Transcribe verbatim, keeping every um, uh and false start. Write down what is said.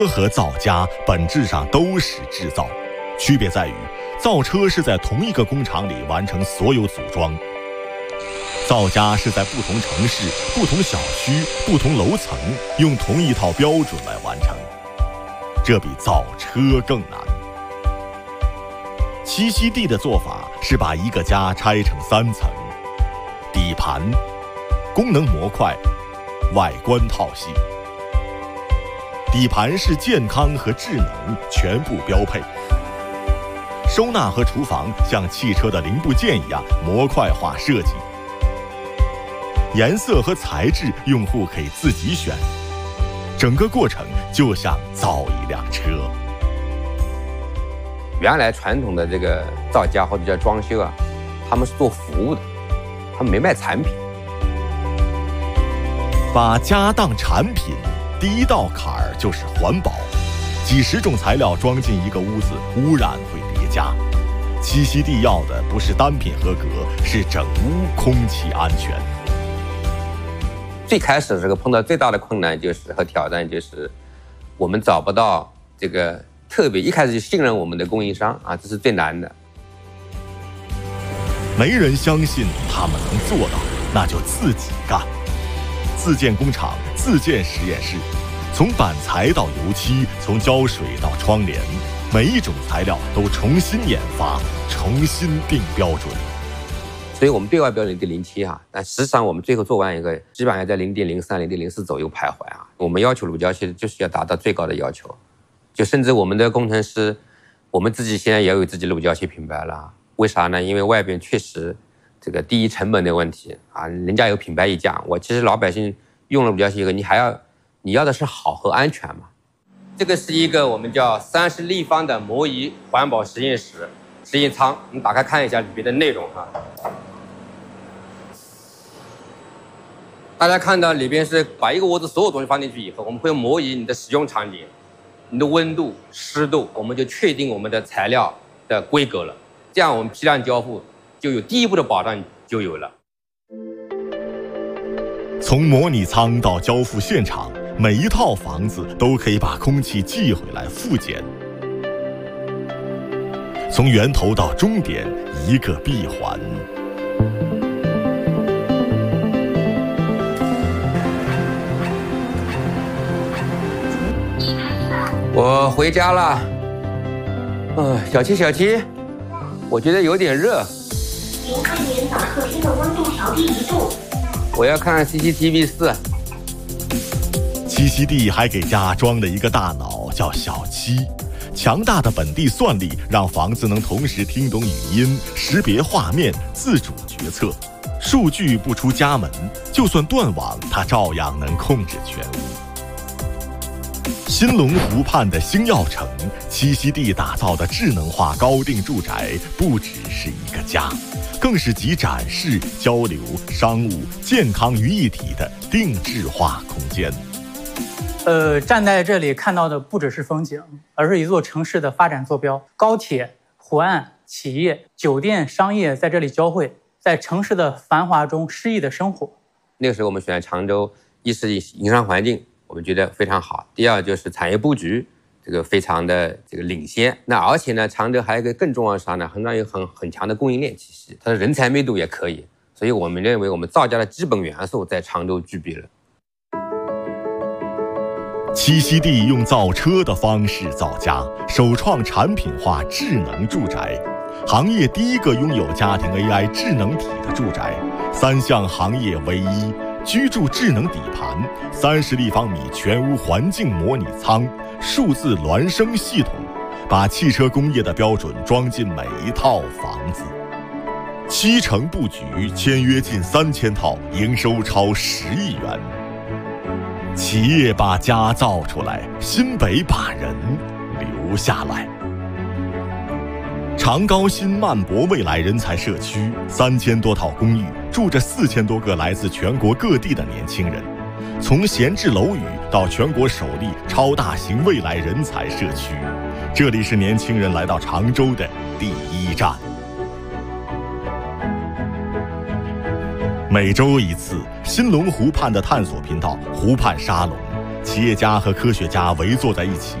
和造家本质上都是制造，区别在于造车是在同一个工厂里完成所有组装，造家是在不同城市、不同小区、不同楼层用同一套标准来完成，这比造车更难。栖息地的做法是把一个家拆成三层：底盘、功能模块、外观套系。底盘是健康和智能全部标配，收纳和厨房像汽车的零部件一样模块化设计，颜色和材质用户可以自己选，整个过程就像造一辆车。 原来传统的这个造家或者叫装修啊，他们是做服务的，他们没卖产品。 把家当产品，第一道坎儿就是环保。几十种材料装进一个屋子，污染会叠加。栖息地要的不是单品合格，是整屋空气安全。 最开始的时候碰到最大的困难就是和挑战就是，我们找不到这个特别一开始就信任我们的供应商啊，这是最难的。 没人相信他们能做到，那就自己干。自建工厂，自建实验室，从板材到油漆，从胶水到窗帘，每一种材料都重新研发，重新定标准。 所以我们对外标准零点零七哈，但实际上我们最后做完一个，基本上在零点零三、零点零四左右徘徊啊。我们要求乳胶漆就是要达到最高的要求，就甚至我们的工程师，我们自己现在也有自己乳胶漆品牌了。为啥呢？因为外边确实这个第一成本的问题啊，人家有品牌溢价，我其实老百姓用了乳胶漆以后，你还要你要的是好和安全嘛。这个是一个我们叫三十立方的模拟环保实验室实验舱，我们打开看一下里面的内容哈。大家看到里边是把一个屋子所有东西放进去以后，我们会模拟你的使用场景，你的温度、湿度，我们就确定我们的材料的规格了。这样我们批量交付就有第一步的保障就有了。 从模拟舱到交付现场，每一套房子都可以把空气寄回来复检。从源头到终点，一个闭环。 我回家了。呃，小七，小七，我觉得有点热。 您为您把客厅的温度调低一度。 我要看 C C T V 四。 栖息地还给家装了一个大脑，叫小七。强大的本地算力让房子能同时听懂语音、识别画面、自主决策。数据不出家门，就算断网，它照样能控制全屋。新龙湖畔的星耀城，栖息地打造的智能化高定住宅，不只是一个家，更是集展示、交流、商务、健康于一体的定制化空间。 呃，站在这里看到的不只是风景，而是一座城市的发展坐标。高铁、湖岸、企业、酒店、商业在这里交汇，在城市的繁华中诗意的生活。 那个时候我们选常州，一是营商环境我们觉得非常好，第二就是产业布局这个非常的这个领先。那而且呢，常州还有一个更重要的啥呢？很有很很强的供应链体系，它的人才密度也可以。所以我们认为我们造家的基本元素在常州具备了。 栖息地用造车的方式造家，首创产品化智能住宅，行业第一个拥有家庭 A I 智能体的住宅，三项行业唯一。居住智能底盘，三十立方米全屋环境模拟舱，数字孪生系统，把汽车工业的标准装进每一套房子。七成布局，签约近三千套，营收超十亿元。企业把家造出来，新北把人留下来。长高新漫博未来人才社区，三千多套公寓，住着四千多个来自全国各地的年轻人。从闲置楼宇到全国首例超大型未来人才社区，这里是年轻人来到常州的第一站。每周一次，新龙湖畔的探索频道湖畔沙龙， 企业家和科学家围坐在一起，